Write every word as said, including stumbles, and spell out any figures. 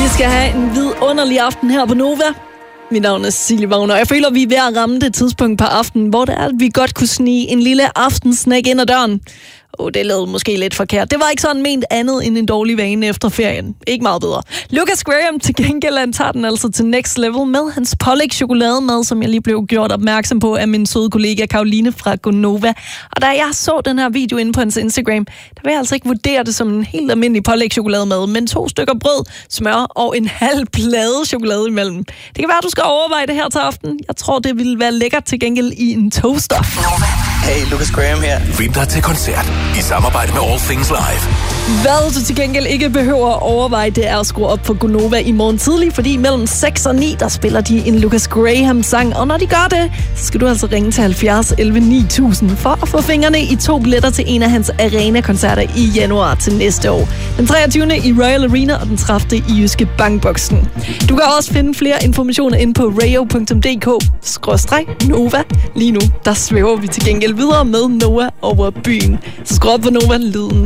skal have en vidunderlig aften her på Nova. Mit navn er Silje Wagner, og jeg føler, at vi er ved at ramme det tidspunkt på aftenen, hvor det er, at vi godt kunne snige en lille aftensnack ind ad døren. Åh, oh, det lød måske lidt forkert. Det var ikke sådan ment andet end en dårlig vane efter ferien. Ikke meget bedre. Lucas Graham til gengæld, han tager den altså til next level med hans pålæg chokolademad, som jeg lige blev gjort opmærksom på af min søde kollega Karoline fra Gonova. Og da jeg så den her video inde på hans Instagram, der vil jeg altså ikke vurdere det som en helt almindelig pålæg chokolademad, men to stykker brød, smør og en halv plade chokolade imellem. Det kan være, at du skal overveje det her til aften. Jeg tror, det ville være lækkert til gengæld i en toaster. Hey, Lucas Graham her. Vinter til koncert i samarbejde med All Things Live. Hvad du til gengæld ikke behøver at overveje, det er at skrue op på Gonova i morgen tidlig, fordi mellem seks og ni, der spiller de en Lucas Graham-sang. Og når de gør det, så skal du altså ringe til halvfjerds elleve ni tusind for at få fingrene i to billetter til en af hans arena-koncerter i januar til næste år. Den treogtyvende i Royal Arena og den tredivte i Jyske Bankboksen. Du kan også finde flere informationer inde på radio punktum d k skråstreg Nova. Lige nu, der svæver vi til gengæld videre med Noah over byen. Så skru op på Nova-lyden.